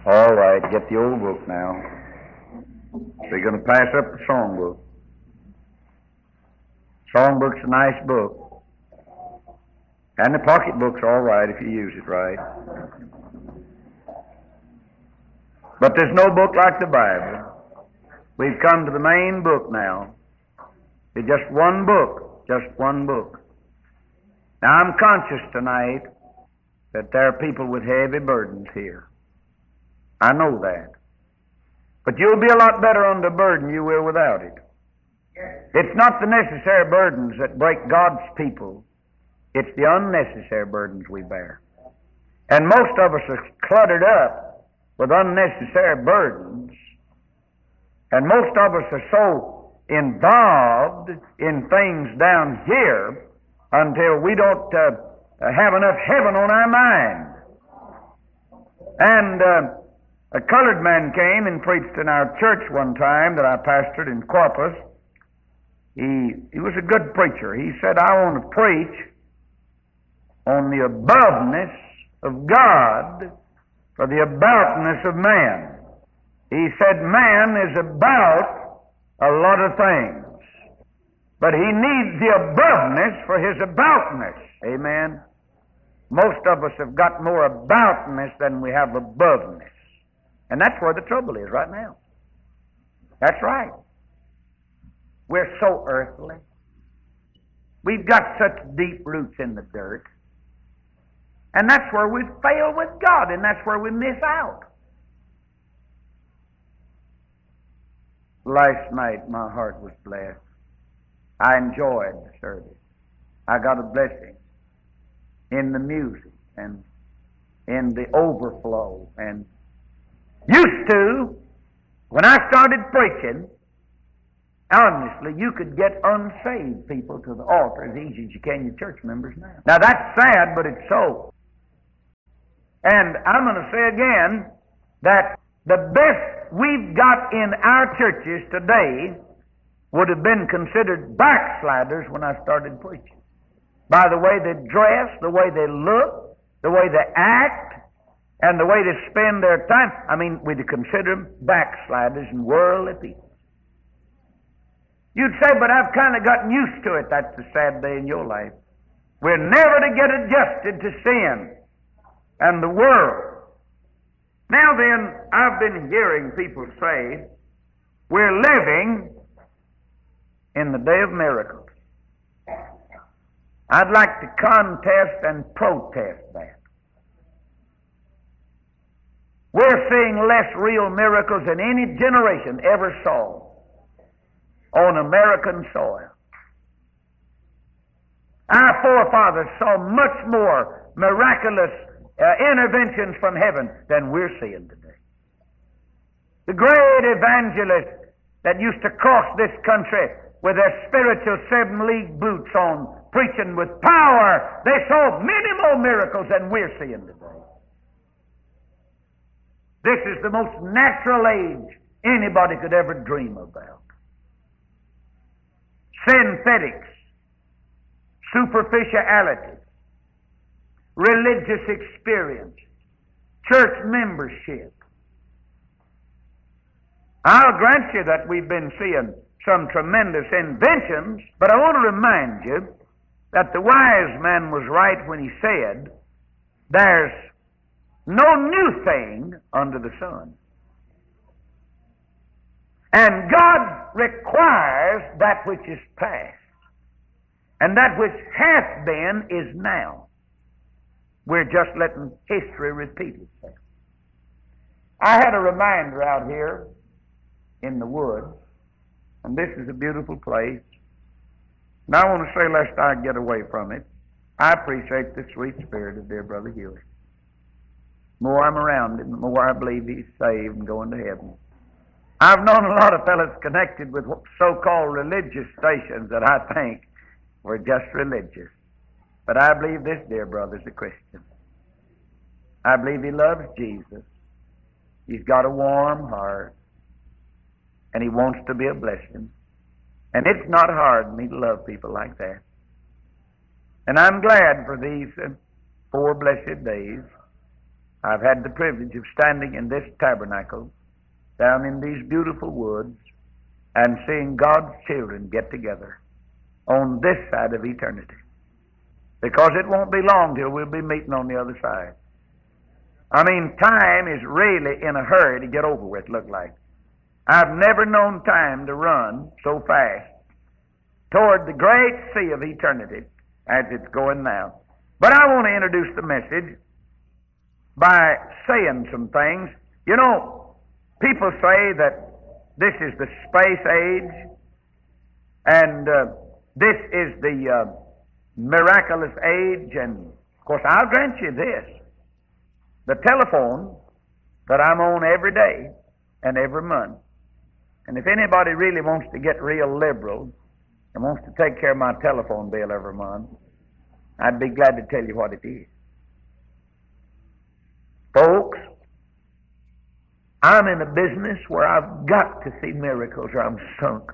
All right, get the old book now. So you're going to pass up the songbook. Songbook's a nice book. And the pocketbook's all right if you use it right. But there's no book like the Bible. We've come to the main book now. It's just one book, just one book. Now I'm conscious tonight that there are people with heavy burdens here. I know that. But you'll be a lot better under burden than you will without it. It's not the necessary burdens that break God's people. It's the unnecessary burdens we bear. And most of us are cluttered up with unnecessary burdens. And most of us are so involved in things down here until we don't have enough heaven on our mind. And a colored man came and preached in our church one time that I pastored in Corpus. He was a good preacher. He said, I want to preach on the aboveness of God for the aboutness of man. He said, man is about a lot of things, but he needs the aboveness for his aboutness. Amen. Most of us have got more aboutness than we have aboveness. And that's where the trouble is right now. That's right. We're so earthly. We've got such deep roots in the dirt. And that's where we fail with God, and that's where we miss out. Last night my heart was blessed. I enjoyed the service. I got a blessing in the music and in the overflow. And used to, when I started preaching, honestly, you could get unsaved people to the altar as easy as you can your church members now. Now that's sad, but it's so. And I'm going to say again that the best we've got in our churches today would have been considered backsliders when I started preaching. By the way they dress, the way they look, the way they act, and the way they spend their time. I mean, we'd consider them backsliders and worldly people. You'd say, but I've kind of gotten used to it. That's the sad day in your life. We're never to get adjusted to sin and the world. Now then, I've been hearing people say, we're living in the day of miracles. I'd like to contest and protest that. We're seeing less real miracles than any generation ever saw on American soil. Our forefathers saw much more miraculous interventions from heaven than we're seeing today. The great evangelists that used to cross this country with their spiritual 7-league boots on, preaching with power, they saw many more miracles than we're seeing today. This is the most natural age anybody could ever dream about. Synthetics, superficiality, religious experience, church membership. I'll grant you that we've been seeing some tremendous inventions, but I want to remind you that the wise man was right when he said, there's no new thing under the sun. And God requires that which is past. And that which hath been is now. We're just letting history repeat itself. I had a reminder out here in the woods, and this is a beautiful place. And I want to say, lest I get away from it, I appreciate the sweet spirit of dear Brother Huey. The more I'm around him, the more I believe he's saved and going to heaven. I've known a lot of fellows connected with so-called religious stations that I think were just religious. But I believe this dear brother's a Christian. I believe he loves Jesus. He's got a warm heart. And he wants to be a blessing. And it's not hard for me to love people like that. And I'm glad for these 4 blessed days I've had the privilege of standing in this tabernacle down in these beautiful woods and seeing God's children get together on this side of eternity. Because it won't be long till we'll be meeting on the other side. I mean, time is really in a hurry to get over with, look like. I've never known time to run so fast toward the great sea of eternity as it's going now. But I want to introduce the message by saying some things. You know, people say that this is the space age, and this is the miraculous age, and of course I'll grant you this. The telephone that I'm on every day and every month, and if anybody really wants to get real liberal and wants to take care of my telephone bill every month, I'd be glad to tell you what it is. Folks, I'm in a business where I've got to see miracles or I'm sunk.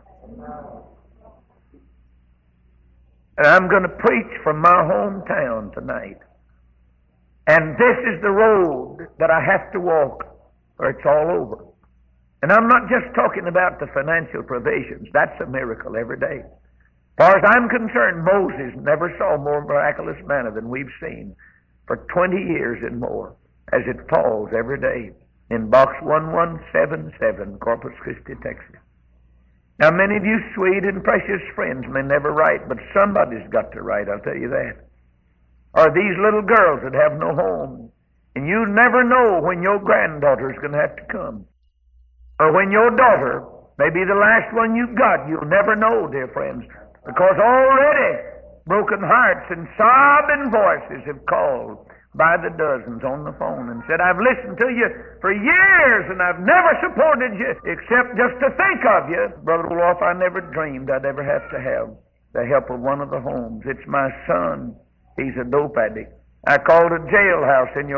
And I'm going to preach from my hometown tonight. And this is the road that I have to walk or it's all over. And I'm not just talking about the financial provisions. That's a miracle every day. As far as I'm concerned, Moses never saw more miraculous manna than we've seen for 20 years and more as it falls every day in box 1177, Corpus Christi, Texas. Now, many of you sweet and precious friends may never write, but somebody's got to write, I'll tell you that. Or these little girls that have no home, and you never know when your granddaughter's going to have to come. Or when your daughter may be the last one you've got. You'll never know, dear friends, because already broken hearts and sobbing voices have called by the dozens on the phone and said, I've listened to you for years and I've never supported you except just to think of you. Brother Wolf, I never dreamed I'd ever have to have the help of one of the homes. It's my son. He's a dope addict. I called a jailhouse in your